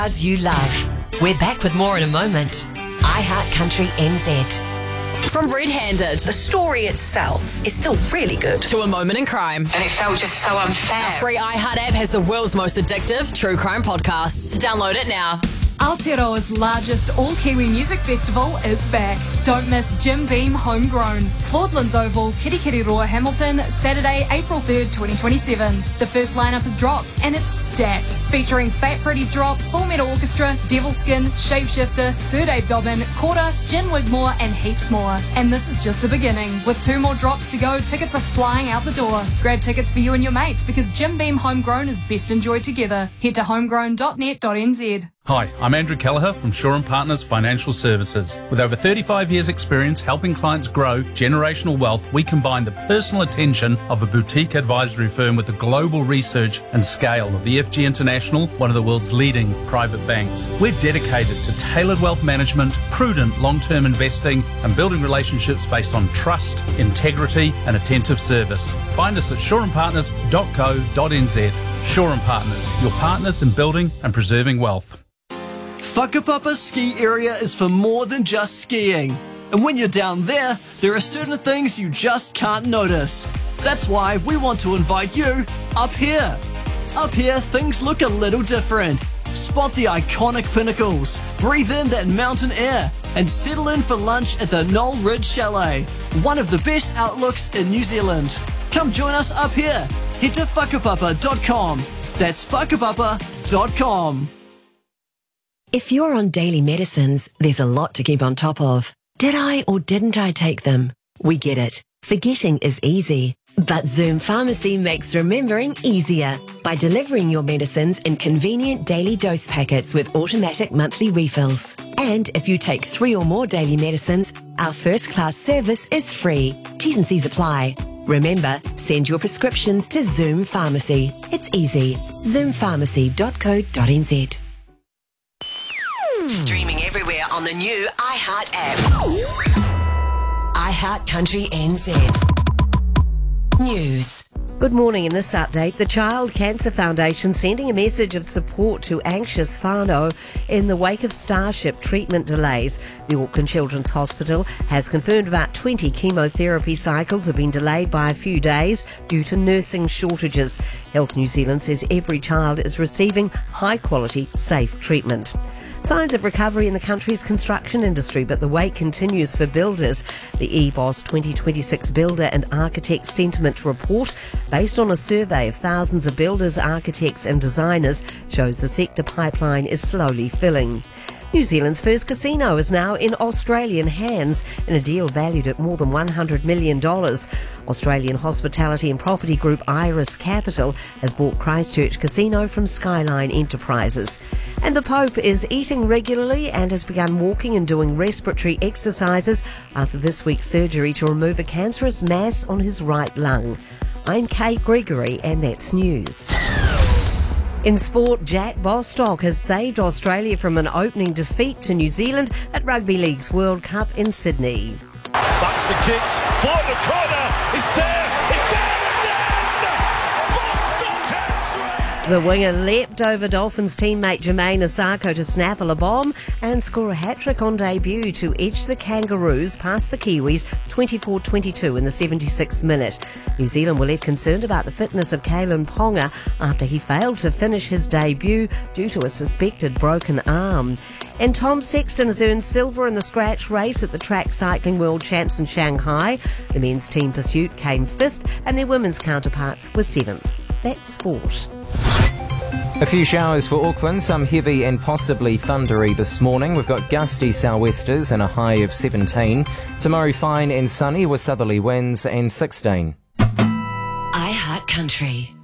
As you love. We're back with more in a moment. iHeart Country NZ. From Red Handed. The story itself is still really good. To A Moment in Crime. And it felt just so unfair. Our free iHeart app has the world's most addictive true crime podcasts. Download it now. Aotearoa's largest all-Kiwi music festival is back. Don't miss Jim Beam Homegrown. Claudelands Oval, Kirikiriroa, Hamilton, Saturday, April 3rd, 2027. The first lineup is dropped and it's stacked. Featuring Fat Freddy's Drop, Full Metal Orchestra, Devilskin, Shapeshifter, Sir Dave Dobbin, Quarter, Jen Wigmore and heaps more. And this is just the beginning. With 2 more drops to go, tickets are flying out the door. Grab tickets for you and your mates because Jim Beam Homegrown is best enjoyed together. Head to homegrown.net.nz. Hi, I'm Andrew Kelleher from Shaw & Partners Financial Services. With over 35 years' experience helping clients grow generational wealth, we combine the personal attention of a boutique advisory firm with the global research and scale of EFG International, one of the world's leading private banks. We're dedicated to tailored wealth management, prudent long-term investing, and building relationships based on trust, integrity, and attentive service. Find us at shawandpartners.co.nz. Shaw & Partners, your partners in building and preserving wealth. Whakapapa Ski Area is for more than just skiing. And when you're down there, there are certain things you just can't notice. That's why we want to invite you up here. Up here, things look a little different. Spot the iconic pinnacles, breathe in that mountain air, and settle in for lunch at the Knoll Ridge Chalet, one of the best outlooks in New Zealand. Come join us up here. Head to whakapapa.com. That's whakapapa.com. If you're on daily medicines, there's a lot to keep on top of. Did I or didn't I take them? We get it. Forgetting is easy. But Zoom Pharmacy makes remembering easier by delivering your medicines in convenient daily dose packets with automatic monthly refills. And if you take 3 or more daily medicines, our first-class service is free. T's and C's apply. Remember, send your prescriptions to Zoom Pharmacy. It's easy. zoompharmacy.co.nz. Streaming everywhere on the new iHeart app. iHeart Country NZ. News. Good morning. In this update, the Child Cancer Foundation sending a message of support to anxious whānau in the wake of Starship treatment delays. The Auckland Children's Hospital has confirmed about 20 chemotherapy cycles have been delayed by a few days due to nursing shortages. Health New Zealand says every child is receiving high-quality, safe treatment. Signs of recovery in the country's construction industry, but the wait continues for builders. The EBOS 2026 Builder and Architect Sentiment Report, based on a survey of thousands of builders, architects and designers, shows the sector pipeline is slowly filling. New Zealand's first casino is now in Australian hands in a deal valued at more than $100 million. Australian hospitality and property group Iris Capital has bought Christchurch Casino from Skyline Enterprises. And the Pope is eating regularly and has begun walking and doing respiratory exercises after this week's surgery to remove a cancerous mass on his right lung. I'm Kate Gregory and that's news. In sport, Jack Bostock has saved Australia from an opening defeat to New Zealand at Rugby League's World Cup in Sydney. Buxton kicks for the corner. It's there. The winger leapt over Dolphins teammate Jermaine Asako to snaffle a bomb and score a hat-trick on debut to edge the Kangaroos past the Kiwis 24-22 in the 76th minute. New Zealand were left concerned about the fitness of Kalen Ponga after he failed to finish his debut due to a suspected broken arm. And Tom Sexton has earned silver in the scratch race at the Track Cycling World Champs in Shanghai. The men's team pursuit came 5th and their women's counterparts were 7th. That's sport. A few showers for Auckland, some heavy and possibly thundery this morning. We've got gusty sou'westers and a high of 17. Tomorrow fine and sunny with southerly winds and 16. iHeart Country.